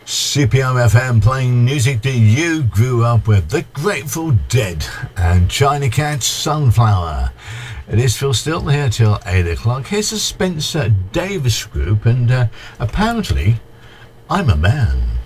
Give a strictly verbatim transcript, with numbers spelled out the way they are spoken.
C P M F M playing music that you grew up with. The Grateful Dead and China Cat's Sunflower. It is Phil Stilton here till eight o'clock. Here's the Spencer Davis Group, and uh, apparently I'm a man.